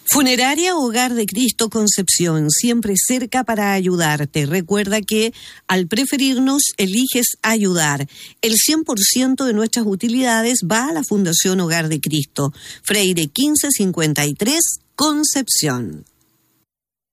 Funeraria Hogar de Cristo Concepción, siempre cerca para ayudarte. Recuerda que al preferirnos, eliges ayudar. El 100% de nuestras utilidades va a la Fundación Hogar de Cristo, Freire 1553, Concepción.